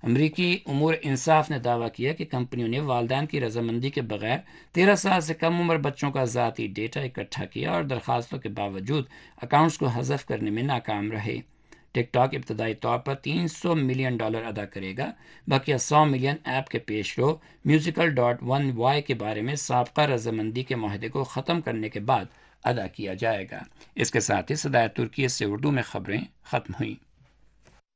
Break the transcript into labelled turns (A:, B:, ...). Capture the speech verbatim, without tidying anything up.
A: अमरीकी उमूर इंसाफ ने दावा किया कि कंपनियों ने वालिदैन की रजामंदी के बगैर तेरह साल से कम उम्र बच्चों का ज़ाती डेटा इकट्ठा किया और दरखास्तों के बावजूद अकाउंट्स को हज़फ करने में नाकाम रहे। टिकटॉक इब्तदाई तौर पर तीन सौ मिलियन डॉलर अदा करेगा। बकिया सौ मिलियन ऐप के पेशरो म्यूजिकल डॉट वन वाई के बारे में साबका रजामंदी के माहदे को ख़त्म करने के बाद अदा किया जाएगा। इसके साथ ही सदाए तुर्की से उर्दू में खबरें ख़त्म हुई।